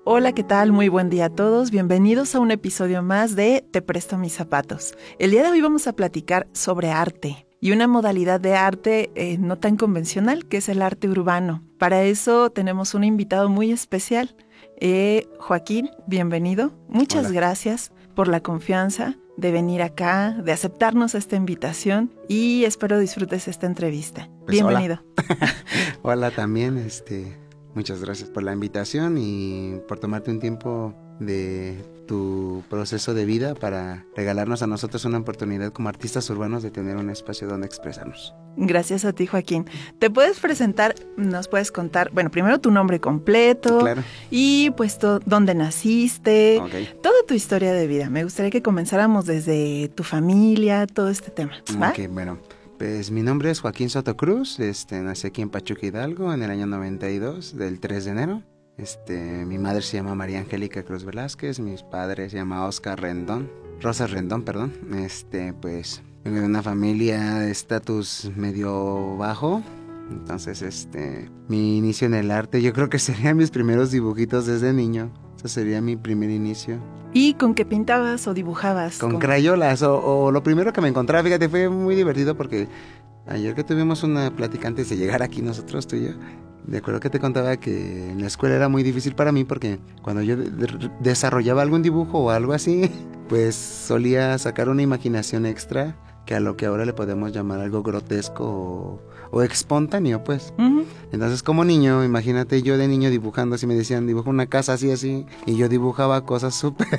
Hola, ¿qué tal? Muy buen día a todos. Bienvenidos a un episodio más de Te presto mis zapatos. El día de hoy vamos a platicar sobre arte y una modalidad de arte no tan convencional, que es el arte urbano. Para eso tenemos un invitado muy especial. Joaquín, bienvenido. Muchas gracias por la confianza de venir acá, de aceptarnos esta invitación y espero disfrutes esta entrevista. Pues Bienvenido. Hola. Hola también, muchas gracias por la invitación y por tomarte un tiempo de tu proceso de vida para regalarnos a nosotros una oportunidad como artistas urbanos de tener un espacio donde expresarnos. Gracias a ti, Joaquín. ¿Te puedes presentar? ¿Nos puedes contar, bueno, primero tu nombre completo? Claro. Y pues dónde naciste, Okay. Toda tu historia de vida. Me gustaría que comenzáramos desde tu familia, todo este tema, ¿va? Ok, bueno, pues mi nombre es Joaquín Soto Cruz, nací aquí en Pachuca, Hidalgo, en el año 92, del 3 de enero. Mi madre se llama María Angélica Cruz Velázquez, mis padres se llama Rosa Rendón, perdón. Pues vengo de una familia de estatus medio bajo. Entonces, mi inicio en el arte, yo creo que serían mis primeros dibujitos desde niño. Ese sería mi primer inicio. ¿Y con qué pintabas o dibujabas? Con crayolas, o lo primero que me encontraba, fíjate, fue muy divertido porque ayer que tuvimos una plática antes de llegar aquí nosotros, tú y yo, de acuerdo que te contaba que en la escuela era muy difícil para mí porque cuando yo desarrollaba algún dibujo o algo así, pues solía sacar una imaginación extra que a lo que ahora le podemos llamar algo grotesco o espontáneo, pues. Uh-huh. Entonces, como niño, imagínate yo de niño dibujando, así me decían, dibuja una casa así, y yo dibujaba cosas súper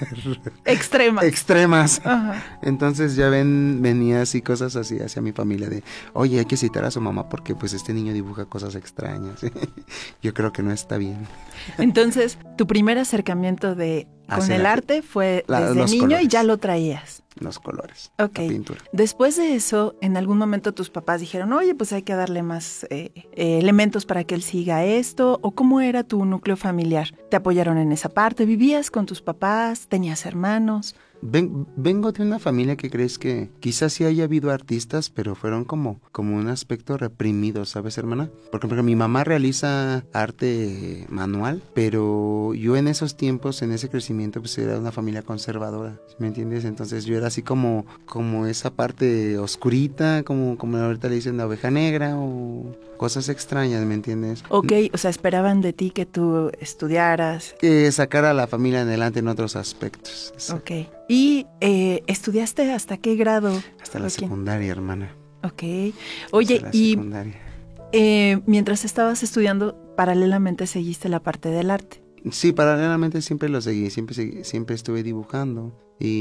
extremas. Uh-huh. Entonces ya venía así cosas así hacia mi familia de, oye, hay que citar a su mamá porque pues este niño dibuja cosas extrañas. Yo creo que no está bien. Entonces, tu primer acercamiento con el arte fue desde niño colores. Y ya lo traías. Los colores, okay. La pintura. Después de eso, en algún momento tus papás dijeron, oye, pues hay que darle más elementos para que él siga esto, o ¿cómo era tu núcleo familiar? ¿Te apoyaron en esa parte? ¿Vivías con tus papás? ¿Tenías hermanos? Vengo de una familia que crees que quizás sí haya habido artistas, pero fueron como un aspecto reprimido, ¿sabes, hermana? Porque mi mamá realiza arte manual, pero yo en esos tiempos, en ese crecimiento, pues era una familia conservadora, ¿me entiendes? Entonces yo era así como esa parte oscurita, como ahorita le dicen la oveja negra o cosas extrañas, ¿me entiendes? Ok, o sea, esperaban de ti que tú estudiaras. Que sacara a la familia adelante en otros aspectos. Ok. ¿Y estudiaste hasta qué grado? Hasta la secundaria, hermana. Ok. Oye, y secundaria. Mientras estabas estudiando, paralelamente seguiste la parte del arte. Sí, paralelamente siempre lo seguí, siempre estuve dibujando.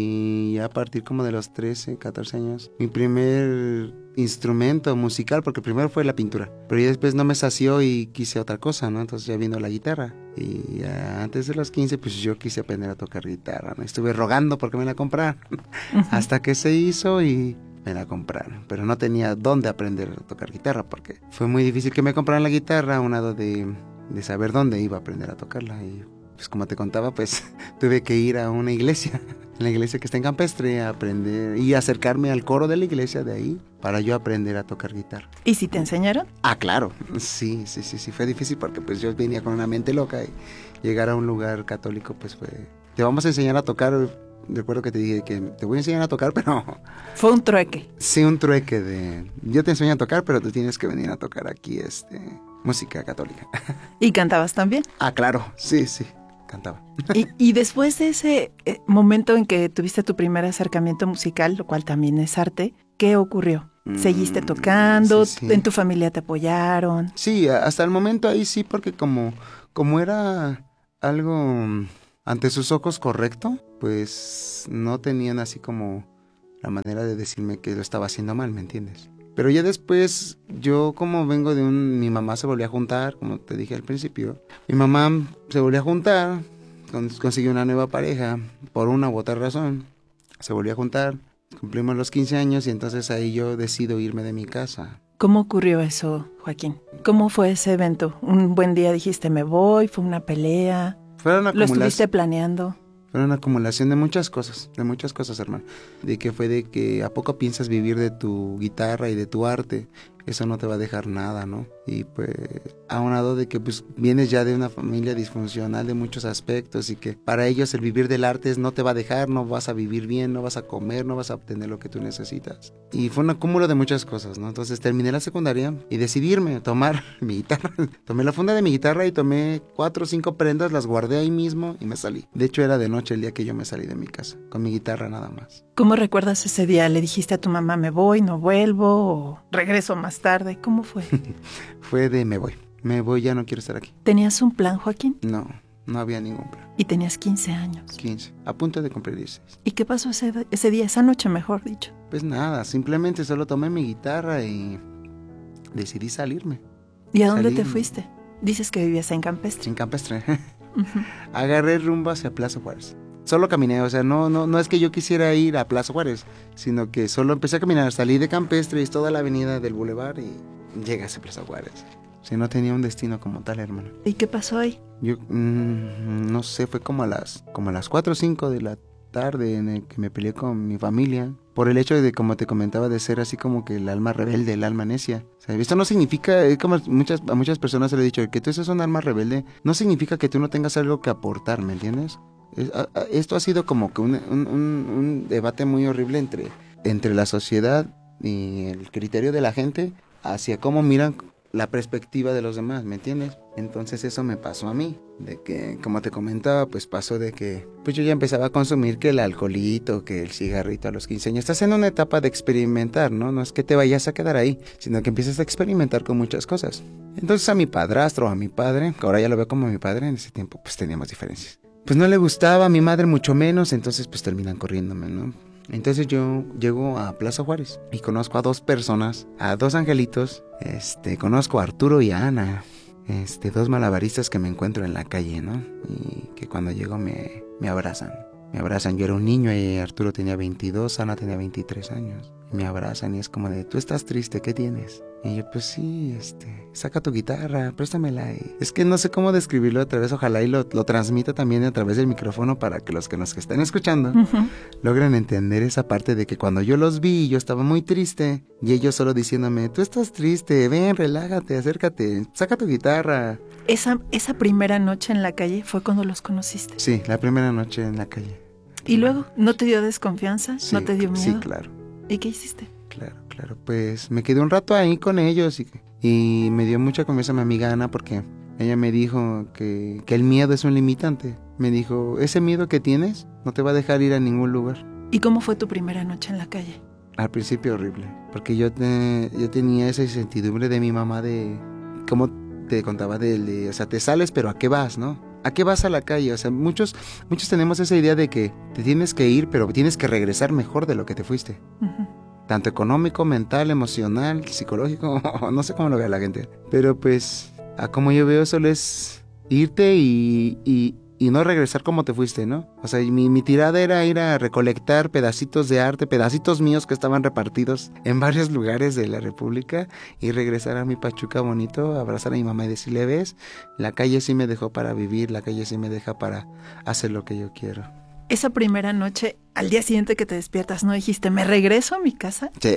Y a partir como de los 13, 14 años, mi primer instrumento musical, porque primero fue la pintura, pero ya después no me sació y quise otra cosa, ¿no? Entonces ya vino la guitarra. Y antes de los 15, pues yo quise aprender a tocar guitarra, ¿no? Estuve rogando porque me la compraran, hasta que se hizo y me la compraron. Pero no tenía dónde aprender a tocar guitarra, porque fue muy difícil que me compraran la guitarra, a un lado de saber dónde iba a aprender a tocarla. Y pues como te contaba, pues tuve que ir a una iglesia, en la iglesia que está en Campestre, a aprender y acercarme al coro de la iglesia de ahí para yo aprender a tocar guitarra. ¿Y si te enseñaron? Ah, claro, sí, fue difícil porque pues yo venía con una mente loca y llegar a un lugar católico pues fue, te vamos a enseñar a tocar. Recuerdo que te dije que te voy a enseñar a tocar, pero... Fue un trueque. Sí, un trueque de... Yo te enseño a tocar, pero tú tienes que venir a tocar aquí, música católica. ¿Y cantabas también? Ah, claro, sí, cantaba. Y después de ese momento en que tuviste tu primer acercamiento musical, lo cual también es arte, ¿qué ocurrió? ¿Seguiste tocando? Sí. ¿En tu familia te apoyaron? Sí, hasta el momento ahí sí, porque como era algo ante sus ojos correcto, pues no tenían así como la manera de decirme que lo estaba haciendo mal, ¿me entiendes? Pero ya después, yo como vengo de mi mamá se volvió a juntar, como te dije al principio. Mi mamá se volvió a juntar, consiguió una nueva pareja, por una u otra razón. Se volvió a juntar, cumplimos los 15 años y entonces ahí yo decido irme de mi casa. ¿Cómo ocurrió eso, Joaquín? ¿Cómo fue ese evento? ¿Un buen día dijiste me voy? ¿Fue una pelea? ¿Lo estuviste planeando? Fue una acumulación de muchas cosas, hermano. De que fue de que a poco piensas vivir de tu guitarra y de tu arte. eso no te va a dejar nada, ¿no? Y pues, aunado de que pues vienes ya de una familia disfuncional de muchos aspectos y que para ellos el vivir del arte no te va a dejar, no vas a vivir bien, no vas a comer, no vas a obtener lo que tú necesitas. Y fue un acúmulo de muchas cosas, ¿no? Entonces terminé la secundaria y decidí irme a tomar mi guitarra. Tomé la funda de mi guitarra y tomé 4 o 5 prendas, las guardé ahí mismo y me salí. De hecho, era de noche el día que yo me salí de mi casa, con mi guitarra nada más. ¿Cómo recuerdas ese día? ¿Le dijiste a tu mamá, me voy, no vuelvo, o regreso más tarde? ¿Cómo fue? Fue de me voy, ya no quiero estar aquí. ¿Tenías un plan, Joaquín? No había ningún plan. Y tenías 15 años. 15, a punto de cumplir 16. ¿Y qué pasó ese día, esa noche, mejor dicho? Pues nada, simplemente solo tomé mi guitarra y decidí salirme. ¿Y a dónde te fuiste? Dices que vivías en Campestre. En Campestre. Uh-huh. Agarré rumbo hacia Plaza Juárez. Solo caminé, o sea, no es que yo quisiera ir a Plaza Juárez, sino que solo empecé a caminar, salí de Campestre y es toda la avenida del Boulevard y llegué a Plaza Juárez. O sea, no tenía un destino como tal, hermano. ¿Y qué pasó ahí? Yo, no sé, fue como a las 4 o 5 de la tarde en el que me peleé con mi familia por el hecho de, como te comentaba, de ser así como que el alma rebelde, el alma necia. O sea, esto no significa, como a muchas personas se le he dicho, que tú seas un alma rebelde, no significa que tú no tengas algo que aportar, ¿me entiendes? Esto ha sido como que un debate muy horrible entre la sociedad y el criterio de la gente hacia cómo miran la perspectiva de los demás, ¿me entiendes? Entonces eso me pasó a mí, de que, como te comentaba, pues pasó de que pues yo ya empezaba a consumir que el alcoholito, que el cigarrito a los 15 años. Estás en una etapa de experimentar, ¿no? No es que te vayas a quedar ahí, sino que empiezas a experimentar con muchas cosas. Entonces a mi padrastro, a mi padre, que ahora ya lo veo como mi padre, en ese tiempo pues teníamos diferencias. Pues no le gustaba, a mi madre mucho menos, entonces pues terminan corriéndome, ¿no? Entonces yo llego a Plaza Juárez y conozco a 2 personas, a 2 angelitos. Conozco a Arturo y a Ana, 2 malabaristas que me encuentro en la calle, ¿no? Y que cuando llego me abrazan. Me abrazan, yo era un niño y Arturo tenía 22, Ana tenía 23 años. Me abrazan y es como de, ¿tú estás triste? ¿Qué tienes? Y yo, pues sí, saca tu guitarra, préstamela. Y es que no sé cómo describirlo a través, ojalá y lo transmita también a través del micrófono para que los que nos están escuchando logren entender esa parte de que cuando yo los vi, yo estaba muy triste y ellos solo diciéndome, tú estás triste, ven, relájate, acércate, saca tu guitarra. ¿Esa primera noche en la calle fue cuando los conociste? Sí, la primera noche en la calle. ¿Y luego? ¿No te dio desconfianza? Sí, ¿No te dio miedo? Sí, claro. ¿Y qué hiciste? Claro, pues me quedé un rato ahí con ellos y me dio mucha confianza mi amiga Ana porque ella me dijo que el miedo es un limitante. Me dijo, ese miedo que tienes no te va a dejar ir a ningún lugar. ¿Y cómo fue tu primera noche en la calle? Al principio horrible, porque yo tenía esa incertidumbre de mi mamá de, como te contaba, o sea, te sales pero ¿a qué vas, no? ¿A qué vas a la calle? O sea, muchos tenemos esa idea de que te tienes que ir, pero tienes que regresar mejor de lo que te fuiste. Uh-huh. Tanto económico, mental, emocional, psicológico, no sé cómo lo vea la gente. Pero pues, a como yo veo, solo es irte y no regresar como te fuiste, ¿no? O sea, mi tirada era ir a recolectar pedacitos de arte, pedacitos míos que estaban repartidos en varios lugares de la República y regresar a mi Pachuca bonito, abrazar a mi mamá y decirle, ves, la calle sí me dejó para vivir, la calle sí me deja para hacer lo que yo quiero. Esa primera noche, al día siguiente que te despiertas, ¿no dijiste, me regreso a mi casa? Sí.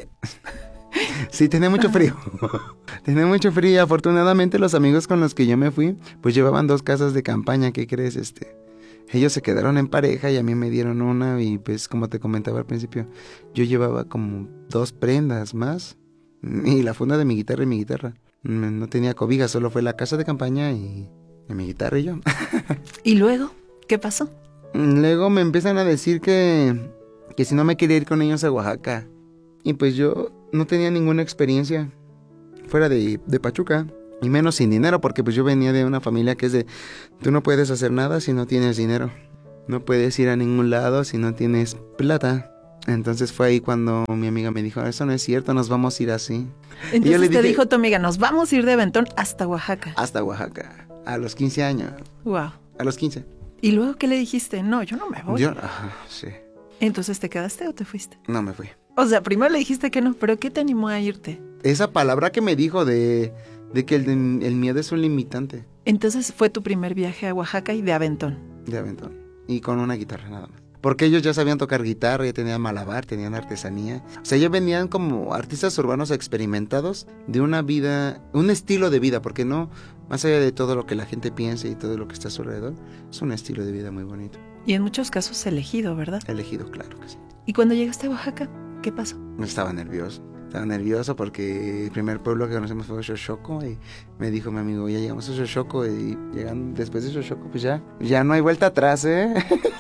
Sí, tenía mucho frío. Tenía mucho frío y afortunadamente los amigos con los que yo me fui, pues llevaban 2 casas de campaña, ¿qué crees? Ellos se quedaron en pareja y a mí me dieron una y pues como te comentaba al principio, yo llevaba como 2 prendas más y la funda de mi guitarra y mi guitarra. No tenía cobija, solo fue la casa de campaña y mi guitarra y yo. ¿Y luego? ¿Qué pasó? Luego me empiezan a decir que si no me quería ir con ellos a Oaxaca. Y pues yo no tenía ninguna experiencia fuera de Pachuca, y menos sin dinero, porque pues yo venía de una familia que es de, tú no puedes hacer nada si no tienes dinero. No puedes ir a ningún lado si no tienes plata. Entonces fue ahí cuando mi amiga me dijo, eso no es cierto, nos vamos a ir así. Entonces y yo le dije, dijo tu amiga, nos vamos a ir de Aventón hasta Oaxaca. Hasta Oaxaca, a los 15 años. Wow. A los 15. ¿Y luego qué le dijiste? No, yo no me voy. Sí. ¿Entonces te quedaste o te fuiste? No, me fui. O sea, primero le dijiste que no, pero ¿qué te animó a irte? Esa palabra que me dijo de que el miedo es un limitante. Entonces fue tu primer viaje a Oaxaca y de Aventón. De Aventón. Y con una guitarra nada más. porque ellos ya sabían tocar guitarra, ya tenían malabar, tenían artesanía. O sea, ellos venían como artistas urbanos experimentados de una vida, un estilo de vida, porque no, más allá de todo lo que la gente piensa y todo lo que está a su alrededor, es un estilo de vida muy bonito. Y en muchos casos elegido, ¿verdad? Elegido, claro que sí. ¿Y cuando llegaste a Oaxaca, qué pasó? Estaba nervioso porque el primer pueblo que conocemos fue Xochoco y me dijo mi amigo, ya llegamos a Xochoco y llegando después de Xochoco pues ya no hay vuelta atrás, ¿eh?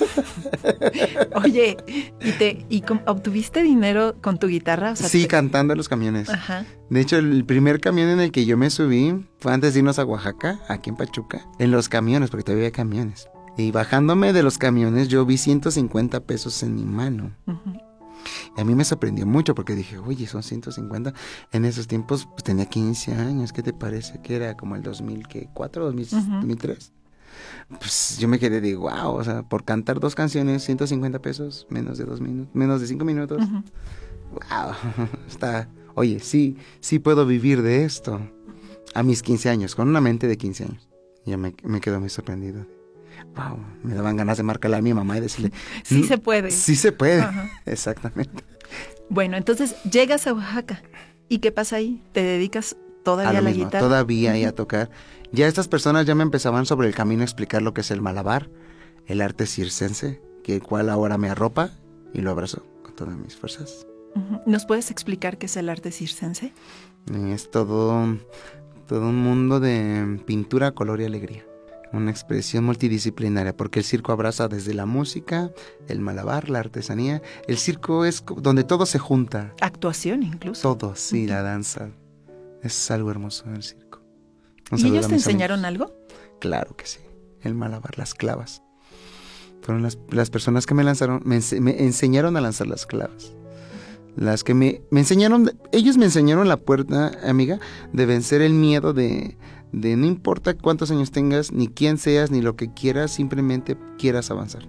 Oye, ¿obtuviste dinero con tu guitarra? O sea, sí, cantando en los camiones. Ajá. De hecho, el primer camión en el que yo me subí fue antes de irnos a Oaxaca, aquí en Pachuca, en los camiones, porque todavía había camiones. Y bajándome de los camiones yo vi 150 pesos en mi mano. Uh-huh. Y a mí me sorprendió mucho porque dije, oye, son 150. En esos tiempos pues, tenía 15 años. ¿Qué te parece? Que era como el 2004, 2003. Pues yo me quedé de wow, o sea, por cantar 2 canciones, 150 pesos, menos de 2 minutos, menos de 5 minutos. Uh-huh. Wow, oye, sí puedo vivir de esto. A mis 15 años, con una mente de 15 años. Y ya me quedo muy sorprendido. Wow, me daban ganas de marcarle a mi mamá y decirle... Sí se puede. Sí se puede, exactamente. Bueno, entonces llegas a Oaxaca. ¿Y qué pasa ahí? ¿Te dedicas todavía a la guitarra? Todavía y a tocar. Ya estas personas ya me empezaban sobre el camino a explicar lo que es el malabar, el arte circense, que el cual ahora me arropa y lo abrazo con todas mis fuerzas. ¿Nos puedes explicar qué es el arte circense? Es todo un mundo de pintura, color y alegría. Una expresión multidisciplinaria, porque el circo abraza desde la música, el malabar, la artesanía. El circo es donde todo se junta. Actuación incluso. Todo, sí, la danza. Es algo hermoso el circo. ¿Y ellos te enseñaron algo? Claro que sí. El malabar, las clavas. Fueron las personas que me lanzaron, me enseñaron a lanzar las clavas. Las que me enseñaron, ellos me enseñaron la puerta, amiga, de vencer el miedo de no importa cuántos años tengas, ni quién seas, ni lo que quieras, simplemente quieras avanzar.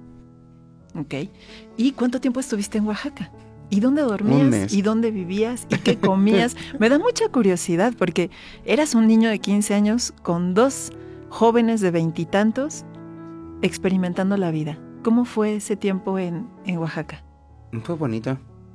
Ok. ¿Y cuánto tiempo estuviste en Oaxaca? ¿Y dónde dormías? 1 mes. ¿Y dónde vivías? ¿Y qué comías? Me da mucha curiosidad porque eras un niño de 15 años con 2 jóvenes de 20 y tantos experimentando la vida. ¿Cómo fue ese tiempo en Oaxaca? Fue bonito.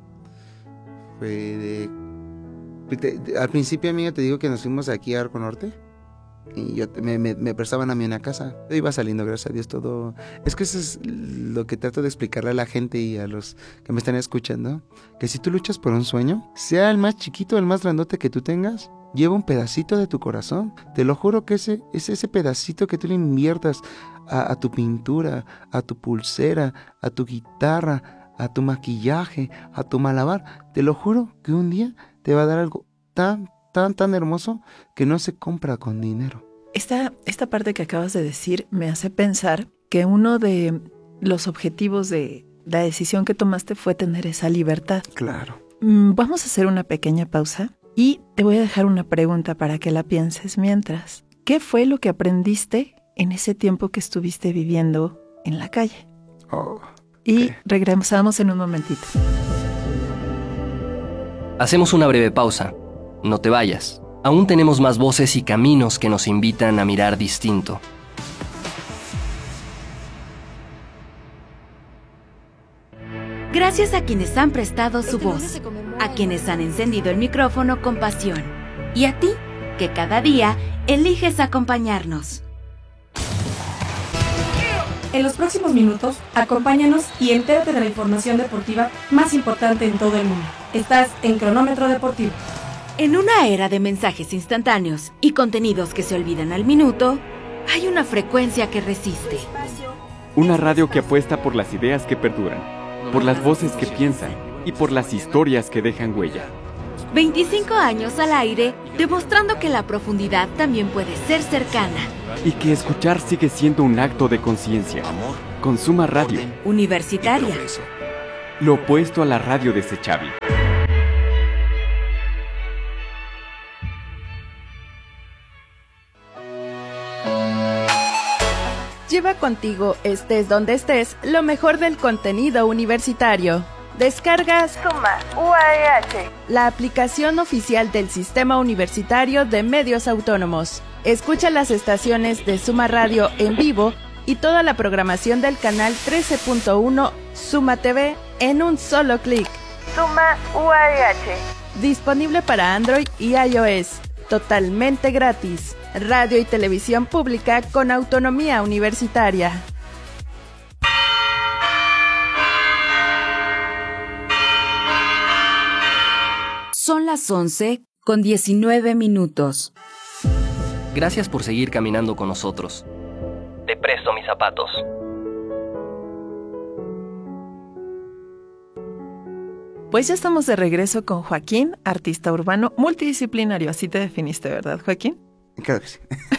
Al principio, amiga, te digo que nos fuimos aquí a Arco Norte y me prestaban a mí una casa. Yo iba saliendo, gracias a Dios, todo. Es que eso es lo que trato de explicarle a la gente y a los que me están escuchando, que si tú luchas por un sueño, sea el más chiquito o el más grandote que tú tengas, lleva un pedacito de tu corazón. Te lo juro que ese pedacito que tú le inviertas a tu pintura, a tu pulsera, a tu guitarra, a tu maquillaje, a tu malabar, te lo juro que un día te va a dar algo tan hermoso que no se compra con dinero. Esta parte que acabas de decir me hace pensar que uno de los objetivos de la decisión que tomaste fue tener esa libertad. Claro. Vamos a hacer una pequeña pausa y te voy a dejar una pregunta para que la pienses mientras. ¿Qué fue lo que aprendiste en ese tiempo que estuviste viviendo en la calle? Y regresamos en un momentito. Hacemos una breve pausa. No te vayas. Aún tenemos más voces y caminos que nos invitan a mirar distinto. Gracias a quienes han prestado su voz, a quienes han encendido el micrófono con pasión, y a ti, que cada día eliges acompañarnos. En los próximos minutos, acompáñanos y entérate de la información deportiva más importante en todo el mundo. Estás en Cronómetro Deportivo. En una era de mensajes instantáneos y contenidos que se olvidan al minuto, hay una frecuencia que resiste. Una radio que apuesta por las ideas que perduran, por las voces que piensan y por las historias que dejan huella. 25 años al aire, demostrando que la profundidad también puede ser cercana. Y que escuchar sigue siendo un acto de conciencia. Consuma radio. Universitaria. Lo opuesto a la radio desechable. Lleva contigo, estés donde estés, lo mejor del contenido universitario. Descarga Suma UAEH, la aplicación oficial del Sistema Universitario de Medios Autónomos. Escucha las estaciones de Suma Radio en vivo y toda la programación del canal 13.1 Suma TV en un solo clic. Suma UAH. Disponible para Android y iOS. Totalmente gratis. Radio y televisión pública con autonomía universitaria. Son las 11:19. Gracias por seguir caminando con nosotros. Te presto mis zapatos. Pues ya estamos de regreso con Joaquín, artista urbano multidisciplinario. Así te definiste, ¿verdad, Joaquín? Claro que sí.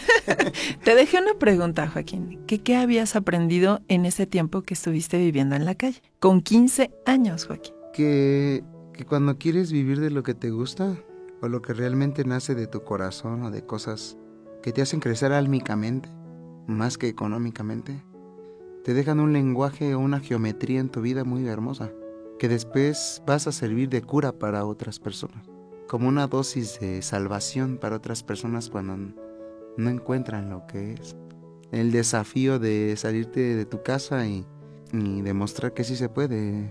Te dejé una pregunta, Joaquín. ¿Qué habías aprendido en ese tiempo que estuviste viviendo en la calle? Con 15 años, Joaquín. Que cuando quieres vivir de lo que te gusta, o lo que realmente nace de tu corazón, o de cosas que te hacen crecer álmicamente, más que económicamente, te dejan un lenguaje o una geometría en tu vida muy hermosa, que después vas a servir de cura para otras personas, como una dosis de salvación para otras personas cuando no encuentran lo que es. El desafío de salirte de tu casa y demostrar que sí se puede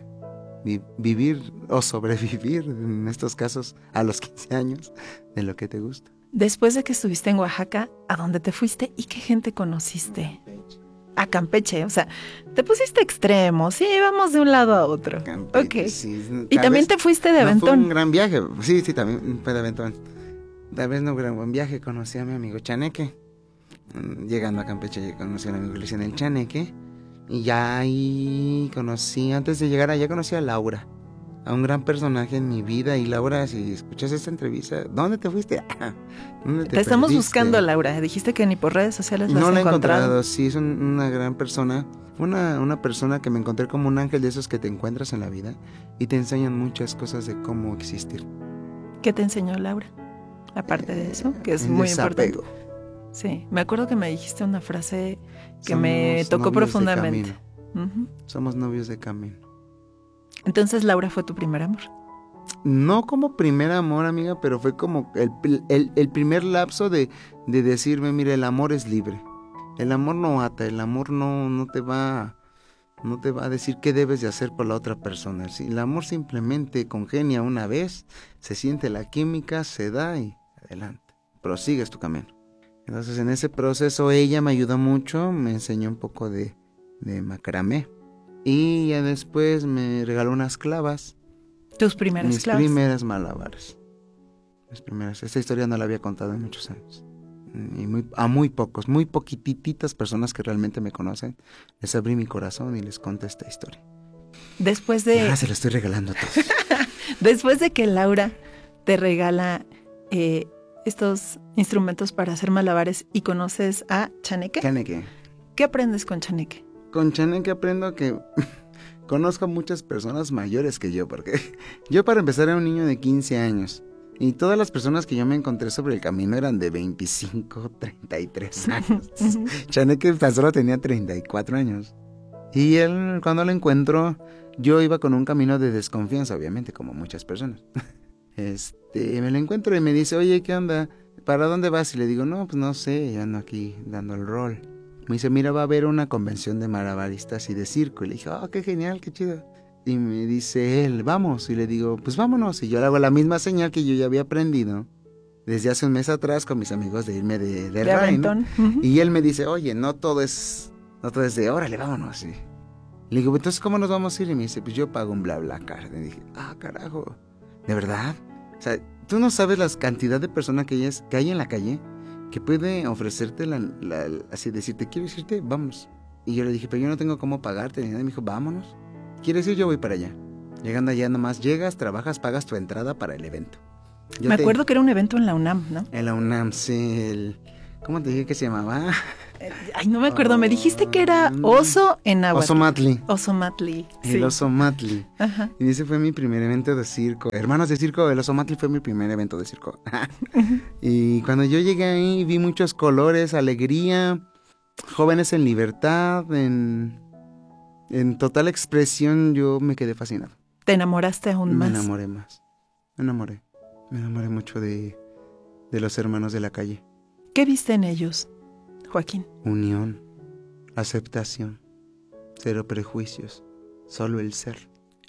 vivir o sobrevivir, en estos casos, a los 15 años, de lo que te gusta. Después de que estuviste en Oaxaca, ¿a dónde te fuiste y qué gente conociste? A Campeche, o sea, te pusiste extremo, sí, vamos de un lado a otro. Campeche, okay. Sí. Y también te fuiste de aventón. Fue un gran viaje, sí, también fue de aventón. Tal vez no fue un buen viaje, conocí a mi amigo Chaneque. Llegando a Campeche conocí a mi amigo Luis en el Chaneque. Y ya ahí antes de llegar allá conocí a Laura, a un gran personaje en mi vida. Y Laura, si escuchas esta entrevista, ¿dónde te fuiste? ¿Dónde te estamos buscando, Laura. Dijiste que ni por redes sociales la has encontrado. No la he encontrado. Sí, es una gran persona. Una persona que me encontré como un ángel de esos que te encuentras en la vida y te enseñan muchas cosas de cómo existir. ¿Qué te enseñó Laura? Aparte de eso, que es muy desapego. Importante. Sí, me acuerdo que me dijiste una frase que me tocó profundamente. Uh-huh. Somos novios de camino. Entonces Laura fue tu primer amor. No como primer amor, amiga, pero fue como el primer lapso de decirme, mira, el amor es libre. El amor no ata, el amor no te va a decir qué debes de hacer por la otra persona. El amor simplemente congenia una vez, se siente la química, se da y adelante, prosigues tu camino. Entonces en ese proceso ella me ayudó mucho, me enseñó un poco de macramé y ya después me regaló unas clavas. ¿Tus primeras clavas? Mis primeras malabares. Esta historia no la había contado en muchos años. Y a muy pocos, muy poquititas personas que realmente me conocen, les abrí mi corazón y les conté esta historia. Después de... se lo estoy regalando a todos. Después de que Laura te regala estos instrumentos para hacer malabares y conoces a Chaneque. ¿Qué aprendes con Chaneque? Con Chaneque aprendo que conozco a muchas personas mayores que yo, porque yo para empezar era un niño de 15 años. Y todas las personas que yo me encontré sobre el camino eran de 25, 33 años. Chaneque tan solo tenía 34 años. Y él, cuando lo encuentro, yo iba con un camino de desconfianza, obviamente, como muchas personas. Me lo encuentro y me dice, oye, ¿qué onda? ¿Para dónde vas? Y le digo, no, pues no sé, yo ando aquí dando el rol. Me dice, mira, va a haber una convención de malabaristas y de circo. Y le dije, oh, qué genial, qué chido. Y me dice él, vamos. Y le digo, pues vámonos. Y yo le hago la misma señal que yo ya había aprendido desde hace un mes atrás con mis amigos de irme de rey, ¿no? Uh-huh. Y él me dice, oye, no todo es de órale, vámonos. Y le digo, entonces, ¿cómo nos vamos a ir? Y me dice, pues yo pago un BlaBlaCar. Y dije, carajo, ¿de verdad? O sea, tú no sabes la cantidad de personas que hay en la calle que puede ofrecerte así decirte, ¿quieres irte? Vamos. Y yo le dije, pero yo no tengo cómo pagarte. Y me dijo, vámonos. ¿Quieres ir? Yo voy para allá. Llegando allá nomás llegas, trabajas, pagas tu entrada para el evento. Me acuerdo que era un evento en la UNAM, ¿no? En la UNAM, sí. ¿Cómo te dije que se llamaba? Ay, no me acuerdo. Me dijiste que era Oso en náhuatl. Osomatli. Osomatli, sí. El Osomatli. Ajá. Y ese fue mi primer evento de circo. Hermanos de circo, el Osomatli fue mi primer evento de circo. Y cuando yo llegué ahí vi muchos colores, alegría, jóvenes en libertad, en total expresión. Yo me quedé fascinado. ¿Te enamoraste aún más? Me enamoré más. Me enamoré mucho de los hermanos de la calle. ¿Qué viste en ellos, Joaquín? Unión, aceptación, cero prejuicios, solo el ser.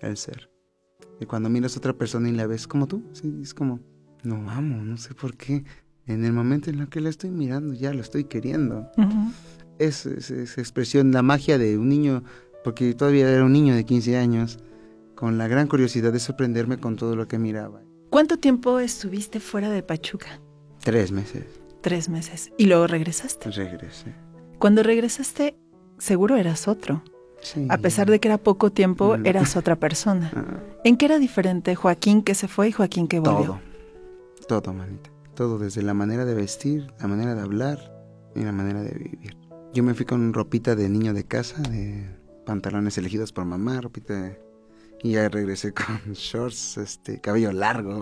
Y cuando miras a otra persona y la ves como tú, sí, es como, no amo, no sé por qué. En el momento en el que la estoy mirando, ya lo estoy queriendo. Uh-huh. Esa expresión, la magia de un niño, porque todavía era un niño de 15 años, con la gran curiosidad de sorprenderme con todo lo que miraba. ¿Cuánto tiempo estuviste fuera de Pachuca? 3 meses. 3 meses. ¿Y luego regresaste? Regresé. Cuando regresaste, seguro eras otro. Sí. A pesar de que era poco tiempo, eras otra persona. ¿En qué era diferente Joaquín que se fue y Joaquín que volvió? Todo, manita. Todo, desde la manera de vestir, la manera de hablar y la manera de vivir. Yo me fui con ropita de niño de casa, de pantalones elegidos por mamá, y ya regresé con shorts, cabello largo,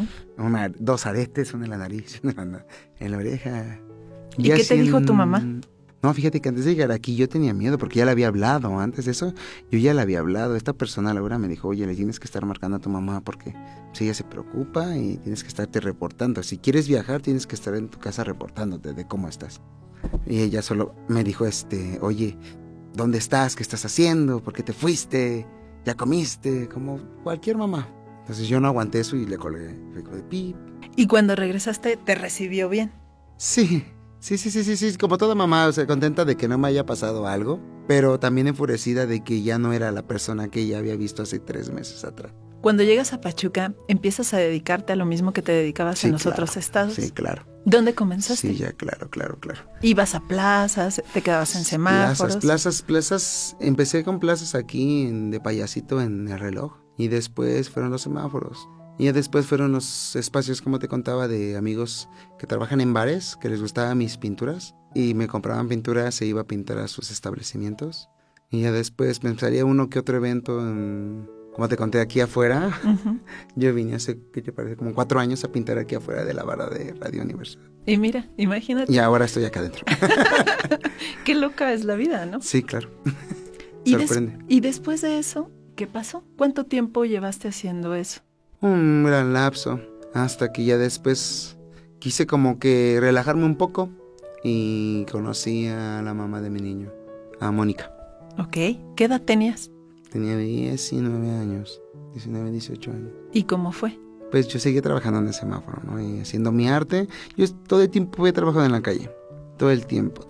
2 aretes, una en la nariz, una en la oreja. ¿Y qué te dijo tu mamá? No, fíjate que antes de llegar aquí yo tenía miedo porque ya le había hablado. Antes de eso, yo ya le había hablado. Esta persona Laura me dijo, oye, le tienes que estar marcando a tu mamá porque si ella se preocupa y tienes que estarte reportando. Si quieres viajar, tienes que estar en tu casa reportándote de cómo estás. Y ella solo me dijo, oye, ¿dónde estás? ¿Qué estás haciendo? ¿Por qué te fuiste? ¿Ya comiste? Como cualquier mamá. Entonces yo no aguanté eso y le colgué. Fue de pip. ¿Y cuando regresaste, te recibió bien? Sí, como toda mamá, o sea, contenta de que no me haya pasado algo, pero también enfurecida de que ya no era la persona que ella había visto hace 3 meses atrás. Cuando llegas a Pachuca, ¿empiezas a dedicarte a lo mismo que te dedicabas en los otros estados? Sí, claro. ¿Dónde comenzaste? Sí, ya, claro. ¿Ibas a plazas? ¿Te quedabas en semáforos? Plazas. Empecé con plazas aquí de payasito en el reloj y después fueron los semáforos. Y ya después fueron los espacios, como te contaba, de amigos que trabajan en bares, que les gustaban mis pinturas y me compraban pinturas e iba a pintar a sus establecimientos. Y ya después pensaría uno que otro evento, como te conté, aquí afuera. Uh-huh. Yo vine hace, ¿qué te parece? Como 4 años a pintar aquí afuera de la barra de Radio Universidad. Y mira, imagínate. Y ahora estoy acá adentro. Qué loca es la vida, ¿no? Sí, claro. Sorprende. Y después de eso, ¿qué pasó? ¿Cuánto tiempo llevaste haciendo eso? Un gran lapso, hasta que ya después quise como que relajarme un poco y conocí a la mamá de mi niño, a Mónica. Ok, ¿qué edad tenías? Tenía 19 años, 18 años. ¿Y cómo fue? Pues yo seguía trabajando en el semáforo, ¿no? Y haciendo mi arte. Yo todo el tiempo he trabajado en la calle, todo el tiempo.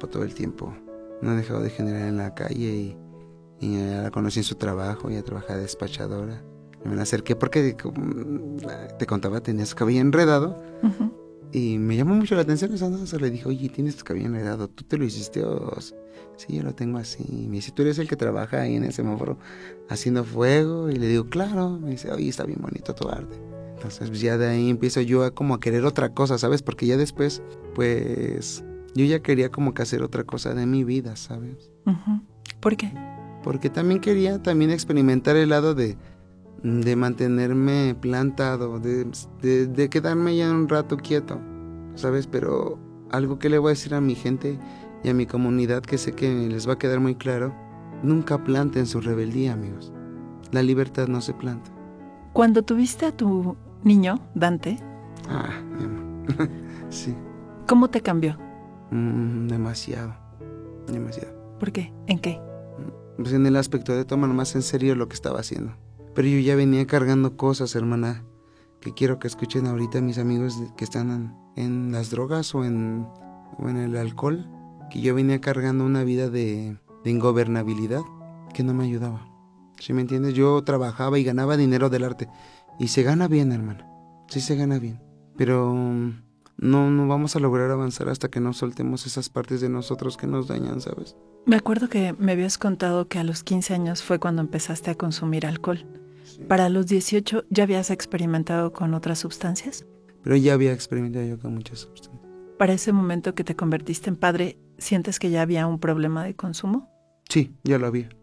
No he dejado de generar en la calle y la conocí en su trabajo, ella trabajaba de despachadora. Me la acerqué porque, como te contaba, tenía su cabello enredado. Uh-huh. Y me llamó mucho la atención. Entonces le dije, oye, ¿tienes tu cabello enredado? ¿Tú te lo hiciste o...? Sí, yo lo tengo así. Me dice, ¿tú eres el que trabaja ahí en el semáforo haciendo fuego? Y le digo, claro. Me dice, oye, está bien bonito tu arte. Entonces ya de ahí empiezo yo a querer otra cosa, ¿sabes? Porque ya después, pues, yo ya quería como que hacer otra cosa de mi vida, ¿sabes? Uh-huh. ¿Por qué? Porque también quería experimentar el lado de mantenerme plantado, de quedarme ya un rato quieto, ¿sabes? Pero algo que le voy a decir a mi gente y a mi comunidad, que sé que les va a quedar muy claro, nunca planten su rebeldía, amigos. La libertad no se planta. Cuando tuviste a tu niño, Dante... mi amor. Sí. ¿Cómo te cambió? Demasiado. ¿Por qué? ¿En qué? Pues en el aspecto de tomar más en serio lo que estaba haciendo. Pero yo ya venía cargando cosas, hermana, que quiero que escuchen ahorita mis amigos que están en las drogas o en el alcohol, que yo venía cargando una vida de ingobernabilidad que no me ayudaba. ¿Sí me entiendes? Yo trabajaba y ganaba dinero del arte. Y se gana bien, hermana. Sí se gana bien. Pero no vamos a lograr avanzar hasta que no soltemos esas partes de nosotros que nos dañan, ¿sabes? Me acuerdo que me habías contado que a los 15 años fue cuando empezaste a consumir alcohol. Sí. ¿Para los 18 ya habías experimentado con otras sustancias? Pero ya había experimentado yo con muchas sustancias. ¿Para ese momento que te convertiste en padre, sientes que ya había un problema de consumo? Sí, ya lo había.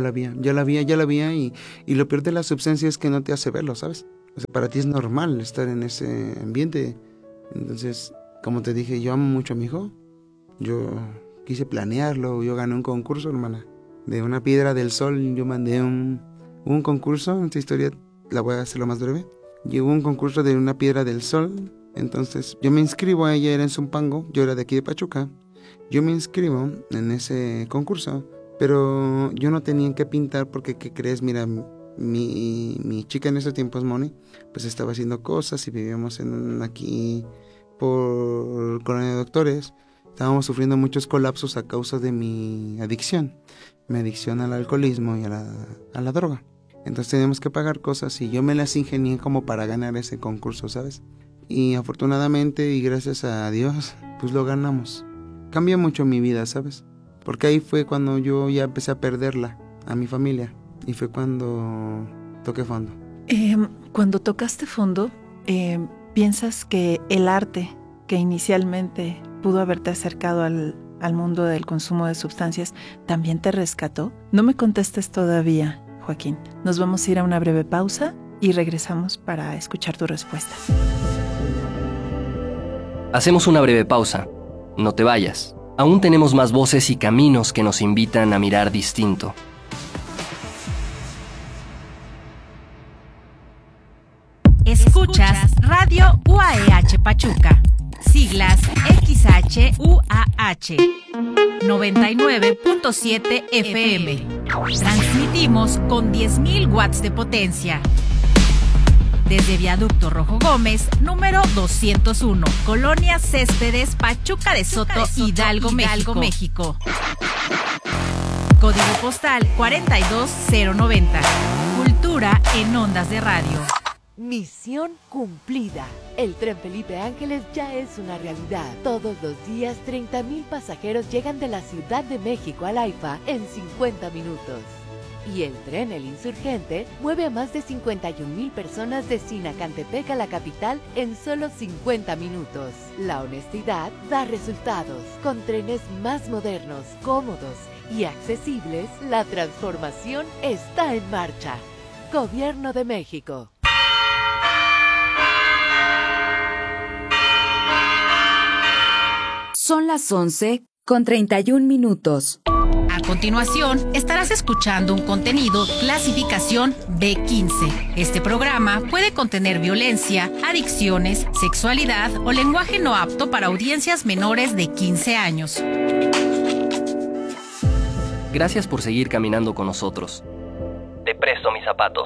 Y lo peor de la sustancia es que no te hace verlo, ¿sabes? O sea, para ti es normal estar en ese ambiente. Entonces, como te dije, yo amo mucho a mi hijo. Yo quise planearlo. Yo gané un concurso, hermana, de una piedra del sol. Yo mandé un concurso. Esta historia la voy a hacer lo más breve. Llegó un concurso de una piedra del sol. Entonces, yo me inscribo a ella, era en Zumpango. Yo era de aquí de Pachuca. yo me inscribo en ese concurso, pero yo no tenía que pintar porque, ¿qué crees? Mira, mi chica en esos tiempos, Moni, pues estaba haciendo cosas y vivíamos aquí por Colonia de Doctores. Estábamos sufriendo muchos colapsos a causa de mi adicción al alcoholismo y a la droga. Entonces teníamos que pagar cosas y yo me las ingenié como para ganar ese concurso, ¿sabes? Y afortunadamente y gracias a Dios, pues lo ganamos. Cambió mucho mi vida, ¿sabes? Porque ahí fue cuando yo ya empecé a perderla, a mi familia. Y fue cuando toqué fondo. Cuando tocaste fondo, ¿piensas que el arte que inicialmente pudo haberte acercado al mundo del consumo de sustancias también te rescató? No me contestes todavía, Joaquín. Nos vamos a ir a una breve pausa y regresamos para escuchar tu respuesta. Hacemos una breve pausa. No te vayas. Aún tenemos más voces y caminos que nos invitan a mirar distinto. Escuchas Radio UAEH Pachuca, siglas XHUAH, 99.7 FM. Transmitimos con 10.000 watts de potencia. Desde Viaducto Rojo Gómez, número 201, Colonia Céspedes, Pachuca de Soto, Hidalgo, México. Código postal 42090. Cultura en ondas de radio. Misión cumplida. El tren Felipe Ángeles ya es una realidad. Todos los días 30,000 pasajeros llegan de la Ciudad de México al AIFA en 50 minutos. Y el tren El Insurgente mueve a más de 51,000 personas de Sinacantepec a la capital en solo 50 minutos. La honestidad da resultados. Con trenes más modernos, cómodos y accesibles, la transformación está en marcha. Gobierno de México. Son las 11:31. A continuación, estarás escuchando un contenido clasificación B15. Este programa puede contener violencia, adicciones, sexualidad o lenguaje no apto para audiencias menores de 15 años. Gracias por seguir caminando con nosotros. Te presto mis zapatos.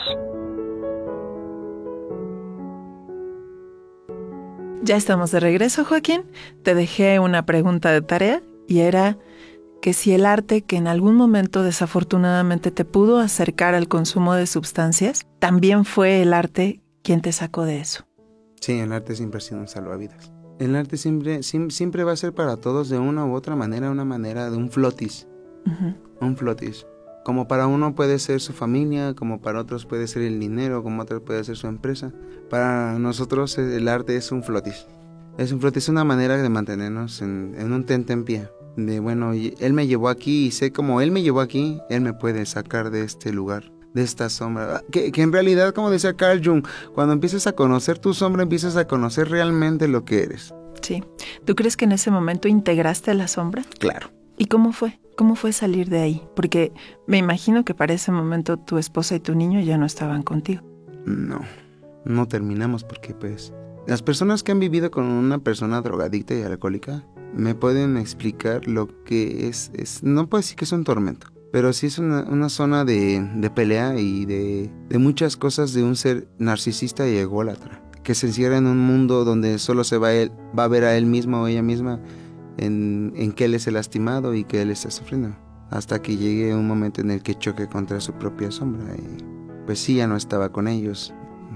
Ya estamos de regreso, Joaquín. Te dejé una pregunta de tarea y era que si el arte que en algún momento desafortunadamente te pudo acercar al consumo de sustancias, también fue el arte quien te sacó de eso. Sí, el arte siempre ha sido un salvavidas. El arte siempre va a ser para todos de una u otra manera, una manera de un flotis. Uh-huh. Un flotis. Como para uno puede ser su familia, como para otros puede ser el dinero, como otros puede ser su empresa. Para nosotros el arte es un flotis. Es un flotis, es una manera de mantenernos en un tentempié. De bueno, él me llevó aquí y sé como él me llevó aquí, él me puede sacar de este lugar, de esta sombra. Que en realidad, como decía Carl Jung, cuando empiezas a conocer tu sombra, empiezas a conocer realmente lo que eres. Sí. ¿Tú crees que en ese momento integraste la sombra? Claro. ¿Y cómo fue? ¿Cómo fue salir de ahí? Porque me imagino que para ese momento tu esposa y tu niño ya no estaban contigo. No terminamos porque pues las personas que han vivido con una persona drogadicta y alcohólica me pueden explicar lo que es no puedo decir que es un tormento, pero sí es una zona de pelea y de muchas cosas de un ser narcisista y ególatra, que se encierra en un mundo donde solo va a ver a él mismo o ella misma en que él es el lastimado y que él está sufriendo, hasta que llegue un momento en el que choque contra su propia sombra y pues sí, ya no estaba con ellos.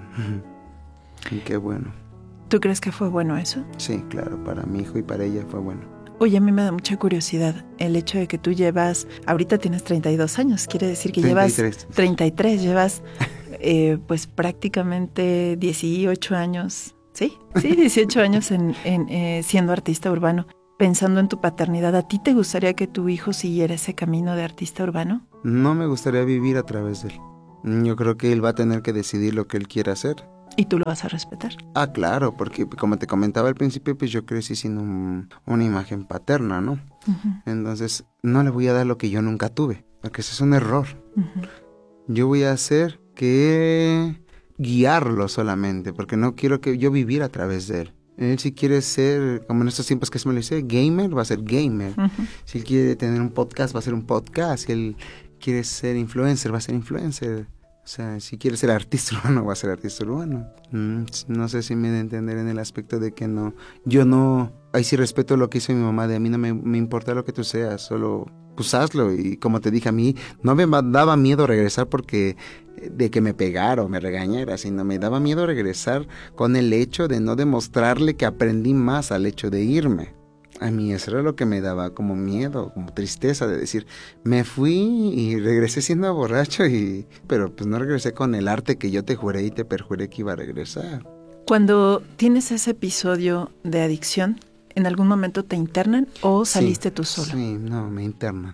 Y qué bueno. ¿Tú crees que fue bueno eso? Sí, claro, para mi hijo y para ella fue bueno. Oye, a mí me da mucha curiosidad el hecho de que tú ahorita tienes 32 años, quiere decir que 33, llevas pues prácticamente 18 años, ¿sí? Sí, 18 años siendo artista urbano. Pensando en tu paternidad, ¿a ti te gustaría que tu hijo siguiera ese camino de artista urbano? No me gustaría vivir a través de él. Yo creo que él va a tener que decidir lo que él quiera hacer. ¿Y tú lo vas a respetar? Ah, claro, porque como te comentaba al principio, pues yo crecí sin una imagen paterna, ¿no? Uh-huh. Entonces, no le voy a dar lo que yo nunca tuve, porque eso es un error. Uh-huh. Yo voy a hacer que guiarlo solamente, porque no quiero que yo vivir a través de él. Él si quiere ser, como en estos tiempos que se me lo dice, gamer, va a ser gamer. Si él quiere tener un podcast, va a ser un podcast. Si él quiere ser influencer, va a ser influencer. O sea, si quiere ser artista urbano, va a ser artista urbano. No sé si me da a entender en el aspecto de que no, yo no, ahí sí respeto lo que hizo mi mamá, de a mí no me importa lo que tú seas, solo pues hazlo. Y como te dije, a mí no me daba miedo regresar porque de que me pegara o me regañara, sino me daba miedo regresar con el hecho de no demostrarle que aprendí más al hecho de irme. A mí eso era lo que me daba como miedo, como tristeza de decir, me fui y regresé siendo borracho, pero pues no regresé con el arte que yo te juré y te perjuré que iba a regresar. Cuando tienes ese episodio de adicción, ¿en algún momento te internan o saliste tú solo? Sí, no, me internan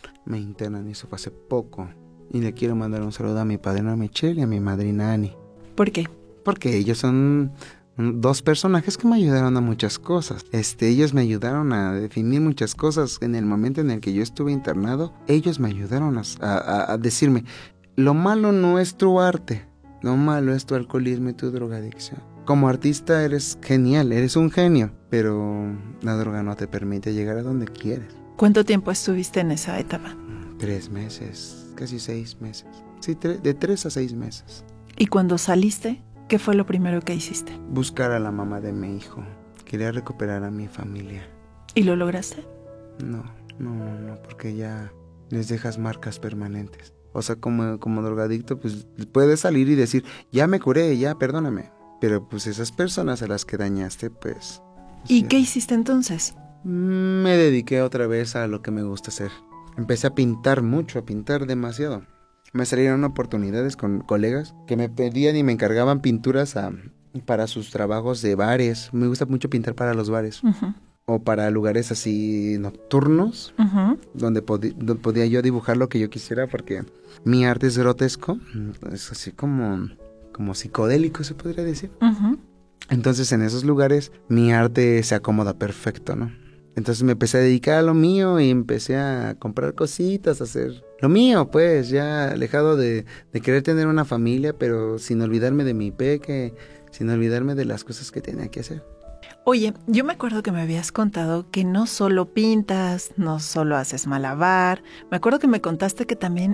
y eso fue hace poco. Y le quiero mandar un saludo a mi padrino Michelle y a mi madrina Annie. ¿Por qué? Porque ellos son dos personajes que me ayudaron a muchas cosas. Ellos me ayudaron a definir muchas cosas. En el momento en el que yo estuve internado, ellos me ayudaron a decirme, lo malo no es tu arte, lo malo es tu alcoholismo y tu drogadicción. Como artista eres genial, eres un genio, pero la droga no te permite llegar a donde quieres. ¿Cuánto tiempo estuviste en esa etapa? 3 meses, casi 6 meses. Sí, de 3 a 6 meses. ¿Y cuando saliste, qué fue lo primero que hiciste? Buscar a la mamá de mi hijo. Quería recuperar a mi familia. ¿Y lo lograste? No, porque ya les dejas marcas permanentes. O sea, como drogadicto, pues puedes salir y decir, ya me curé, ya, perdóname. Pero pues esas personas a las que dañaste, pues... ¿Y qué hiciste entonces? Me dediqué otra vez a lo que me gusta hacer. Empecé a pintar mucho, a pintar demasiado. Me salieron oportunidades con colegas que me pedían y me encargaban pinturas para sus trabajos de bares. Me gusta mucho pintar para los bares. O para lugares así nocturnos, donde podía yo dibujar lo que yo quisiera, porque mi arte es grotesco, es así como psicodélico, se podría decir. Entonces en esos lugares mi arte se acomoda perfecto, ¿no? Entonces me empecé a dedicar a lo mío y empecé a comprar cositas, a hacer lo mío, pues, ya alejado de querer tener una familia, pero sin olvidarme de mi peque, sin olvidarme de las cosas que tenía que hacer. Oye, yo me acuerdo que me habías contado que no solo pintas, no solo haces malabar, me acuerdo que me contaste que también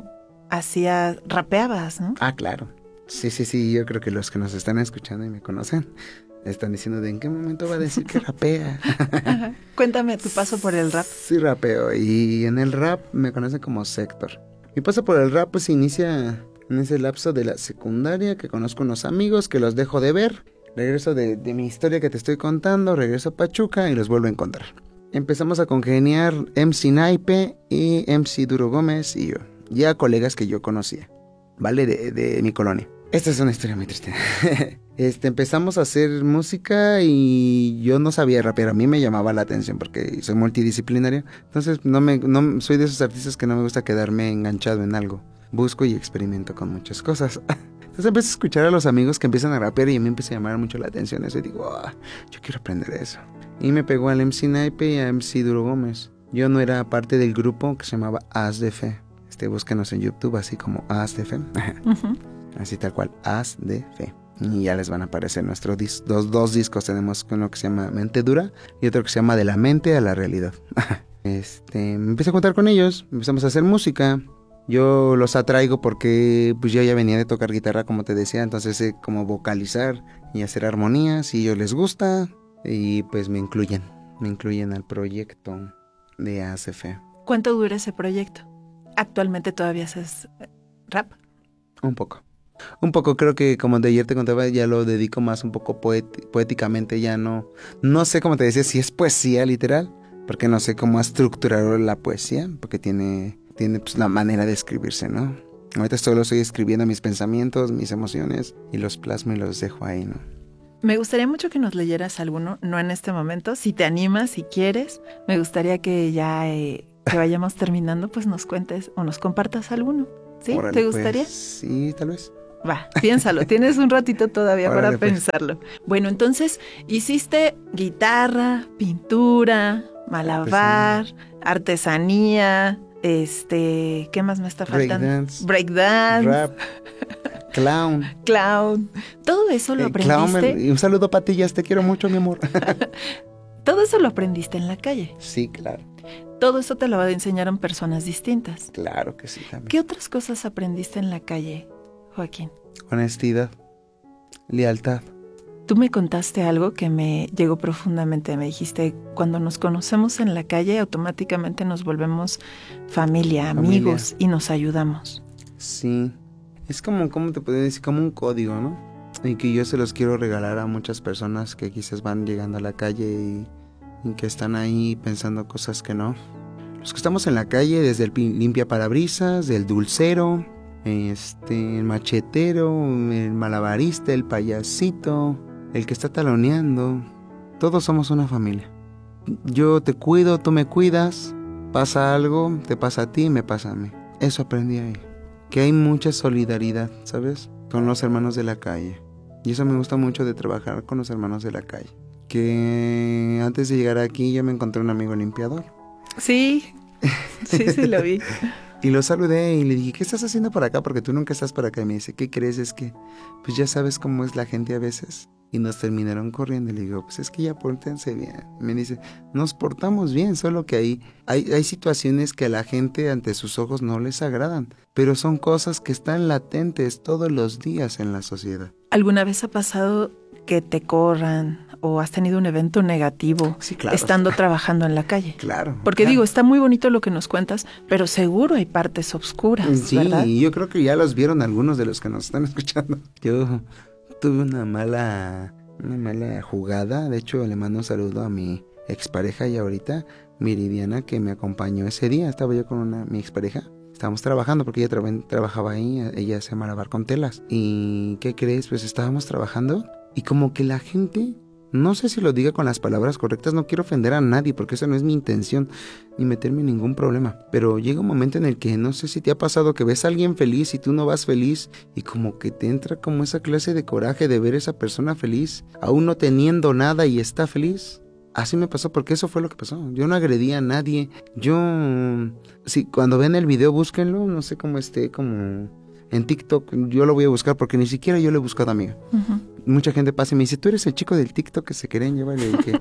rapeabas, ¿no? Ah, claro. Sí, yo creo que los que nos están escuchando y me conocen están diciendo de en qué momento va a decir que rapea. Cuéntame tu paso por el rap. Sí, rapeo, y en el rap me conocen como Sector. Mi paso por el rap pues inicia en ese lapso de la secundaria, que conozco unos amigos que los dejo de ver. Regreso de mi historia que te estoy contando, regreso a Pachuca y los vuelvo a encontrar. Empezamos a congeniar MC Naipe y MC Duro Gómez y yo, ya colegas que yo conocía, ¿vale? De mi colonia. Esta es una historia muy triste. Empezamos a hacer música y yo no sabía rapear. A mí me llamaba la atención porque soy multidisciplinario. Entonces no soy de esos artistas que no me gusta quedarme enganchado en algo. Busco y experimento con muchas cosas. Entonces empecé a escuchar a los amigos que empiezan a rapear y a mí empezó a llamar mucho la atención eso. Y digo, yo quiero aprender eso. Y me pegó al MC Naipe y a MC Duro Gómez. Yo no era parte del grupo que se llamaba As de Fe. Búsquenos en YouTube así como As de Fe. Así tal cual, As de Fe. Y ya les van a aparecer nuestros dos discos. Tenemos uno que se llama Mente Dura y otro que se llama De la Mente a la Realidad. Me empecé a juntar con ellos, empezamos a hacer música. Yo los atraigo porque pues yo ya venía de tocar guitarra, como te decía, entonces sé cómo vocalizar y hacer armonías y a ellos les gusta y pues me incluyen al proyecto de As de Fe. ¿Cuánto dura ese proyecto? ¿Actualmente todavía haces rap? Un poco, creo que como de ayer te contaba, ya lo dedico más un poco poéticamente, ya no sé cómo te decía, si es poesía literal, porque no sé cómo estructurar la poesía, porque tiene pues la manera de escribirse, ¿no? Ahorita solo estoy escribiendo mis pensamientos, mis emociones, y los plasmo y los dejo ahí, ¿no? Me gustaría mucho que nos leyeras alguno, no en este momento, si te animas, si quieres, me gustaría que ya que vayamos terminando, pues nos cuentes o nos compartas alguno, ¿sí? Órale, ¿te gustaría? Pues, sí, tal vez. Va, piénsalo, tienes un ratito todavía Órale, para pensarlo. Bueno, entonces, hiciste guitarra, pintura, malabar, artesanía, ¿qué más me está faltando? Breakdance, rap. Clown. Todo eso lo aprendiste. Un saludo, Patillas, te quiero mucho, mi amor. Todo eso lo aprendiste en la calle. Sí, claro. Todo eso te lo enseñaron personas distintas. Claro que sí, también. ¿Qué otras cosas aprendiste en la calle, Joaquín? Honestidad, lealtad. Tú me contaste algo que me llegó profundamente. Me dijiste, cuando nos conocemos en la calle, automáticamente nos volvemos familia, amigos, y nos ayudamos. Sí, es como, ¿cómo te puedo decir? Como un código, ¿no? Y que yo se los quiero regalar a muchas personas que quizás van llegando a la calle y que están ahí pensando cosas que no. Los que estamos en la calle, desde el limpia parabrisas, del dulcero, el machetero, el malabarista, el payasito, el que está taloneando, todos somos una familia. Yo te cuido, tú me cuidas, pasa algo, te pasa a ti, me pasa a mí. Eso aprendí ahí. Que hay mucha solidaridad, ¿sabes? Con los hermanos de la calle. Y eso me gusta mucho de trabajar con los hermanos de la calle. Que antes de llegar aquí yo me encontré un amigo limpiador. Sí, sí lo vi. Y lo saludé y le dije, ¿qué estás haciendo por acá? Porque tú nunca estás por acá. Y me dice, ¿qué crees? Es que, pues ya sabes cómo es la gente a veces. Y nos terminaron corriendo. Y le digo, pues es que ya pórtense bien. Me dice, nos portamos bien, solo que hay situaciones que a la gente ante sus ojos no les agradan. Pero son cosas que están latentes todos los días en la sociedad. ¿Alguna vez ha pasado que te corran o has tenido un evento negativo estando trabajando en la calle? Claro. Porque digo, está muy bonito lo que nos cuentas, pero seguro hay partes obscuras, ¿verdad? Sí, yo creo que ya los vieron algunos de los que nos están escuchando. Yo tuve una mala jugada. De hecho, le mando un saludo a mi expareja y ahorita Miridiana, que me acompañó ese día. Estaba yo con mi expareja. Estábamos trabajando porque ella trabajaba ahí. Ella hacía malabar con telas. ¿Y qué crees? Pues estábamos trabajando y como que la gente, no sé si lo diga con las palabras correctas, no quiero ofender a nadie porque esa no es mi intención ni meterme en ningún problema, pero llega un momento en el que no sé si te ha pasado que ves a alguien feliz y tú no vas feliz y como que te entra como esa clase de coraje de ver a esa persona feliz, aún no teniendo nada y está feliz. Así me pasó porque eso fue lo que pasó. Yo no agredí a nadie. Cuando ven el video búsquenlo, no sé cómo esté, como en TikTok, yo lo voy a buscar porque ni siquiera yo lo he buscado, amiga. Uh-huh. Mucha gente pasa y me dice, ¿tú eres el chico del TikTok que se querían llevar? Y dije,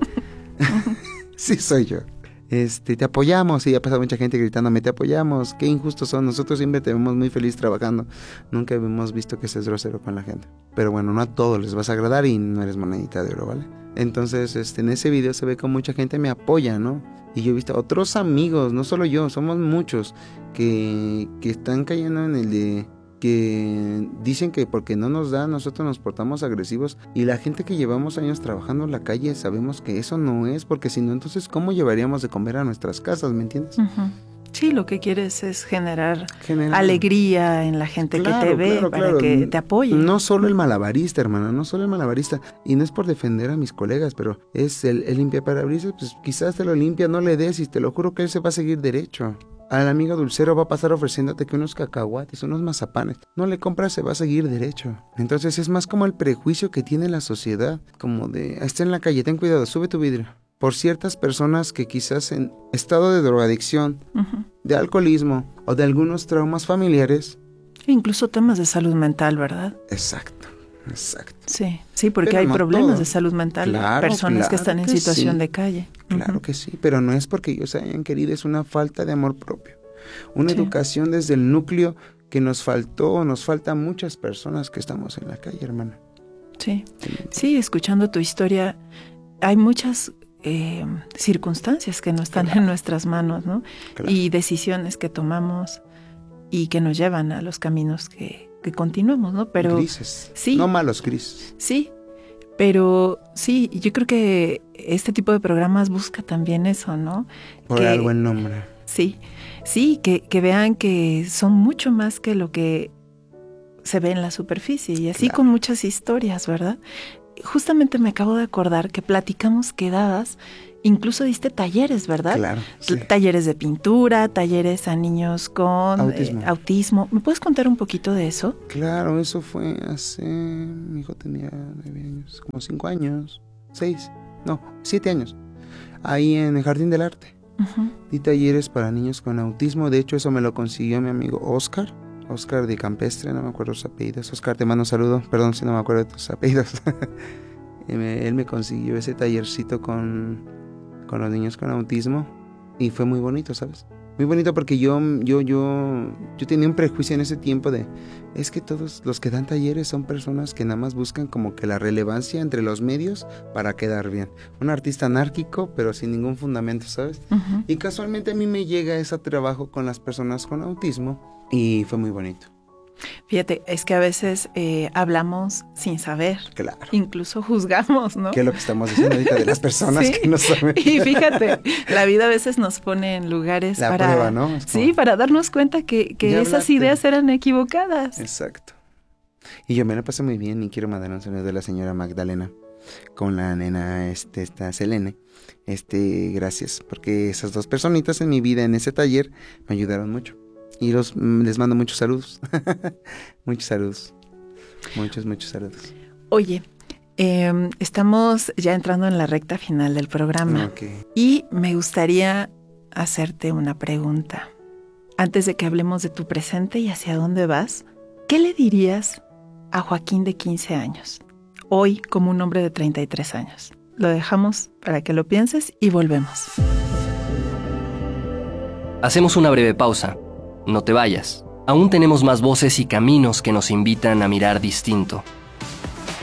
sí soy yo. Te apoyamos. Y ha pasado mucha gente gritándome, te apoyamos, qué injustos son. Nosotros siempre te vemos muy feliz trabajando. Nunca hemos visto que seas grosero con la gente. Pero bueno, no a todos les vas a agradar y no eres monedita de oro, ¿vale? Entonces, en ese video se ve que mucha gente me apoya, ¿no? Y yo he visto a otros amigos, no solo yo, somos muchos que están cayendo en el de que dicen que porque no nos da, nosotros nos portamos agresivos. Y la gente que llevamos años trabajando en la calle sabemos que eso no es, porque si no, entonces ¿cómo llevaríamos de comer a nuestras casas? ¿Me entiendes? Uh-huh. Sí, lo que quieres es generar alegría en la gente que te ve, para que te apoye. No solo el malabarista, hermana, no solo el malabarista. Y no es por defender a mis colegas, pero es el limpiaparabrisas, pues quizás te lo limpia, no le des y te lo juro que él se va a seguir derecho. Al amigo dulcero va a pasar ofreciéndote que unos cacahuates, unos mazapanes. No le compras, se va a seguir derecho. Entonces es más como el prejuicio que tiene la sociedad, como de, está en la calle, ten cuidado, sube tu vidrio. Por ciertas personas que quizás en estado de drogadicción, uh-huh, de alcoholismo o de algunos traumas familiares. Incluso temas de salud mental, ¿verdad? Exacto. Sí, porque pero hay problemas de salud mental, personas que están en situación de calle. Claro que sí, pero no es porque ellos hayan querido, es una falta de amor propio. Una educación desde el núcleo que nos falta a muchas personas que estamos en la calle, hermana. Sí, escuchando tu historia, hay muchas circunstancias que no están en nuestras manos, ¿no? Claro. Y decisiones que tomamos y que nos llevan a los caminos que continuamos, ¿no? Pero grises, sí, no malos grises. Sí, pero sí, yo creo que este tipo de programas busca también eso, ¿no? Por algo el nombre. Sí, que vean que son mucho más que lo que se ve en la superficie y así con muchas historias, ¿verdad? Justamente me acabo de acordar que platicamos que dabas, incluso diste talleres, ¿verdad? Claro, sí. Talleres de pintura, talleres a niños con autismo. ¿Me puedes contar un poquito de eso? Claro, eso fue mi hijo tenía 9 años, como 5 años, 7 años, ahí en el Jardín del Arte. Uh-huh. Di talleres para niños con autismo, de hecho eso me lo consiguió mi amigo Oscar. Oscar de Campestre, no me acuerdo sus apellidos. Oscar, te mando un saludo, perdón si no me acuerdo de tus apellidos. Él me consiguió ese tallercito con los niños con autismo y fue muy bonito, ¿sabes? Muy bonito porque yo tenía un prejuicio en ese tiempo de, es que todos los que dan talleres son personas que nada más buscan como que la relevancia entre los medios para quedar bien. Un artista anárquico, pero sin ningún fundamento, ¿sabes? Uh-huh. Y casualmente a mí me llega ese trabajo con las personas con autismo y fue muy bonito. Fíjate, es que a veces hablamos sin saber. Claro. Incluso juzgamos, ¿no? ¿Qué es lo que estamos diciendo ahorita de las personas que no saben? Y fíjate, la vida a veces nos pone en lugares para... prueba, ¿no? Sí, para darnos cuenta que esas ideas eran equivocadas. Exacto. Y yo me la pasé muy bien y quiero mandar un saludo de la señora Magdalena con la nena esta Selene. Gracias, porque esas dos personitas en mi vida en ese taller me ayudaron mucho. Y les mando muchos saludos. Muchos saludos. Muchos saludos. Oye, estamos ya entrando en la recta final del programa. Okay. Y me gustaría hacerte una pregunta. Antes de que hablemos de tu presente y hacia dónde vas, ¿qué le dirías a Joaquín de 15 años? Hoy como un hombre de 33 años. Lo dejamos para que lo pienses y volvemos. Hacemos una breve pausa. No te vayas. Aún tenemos más voces y caminos que nos invitan a mirar distinto.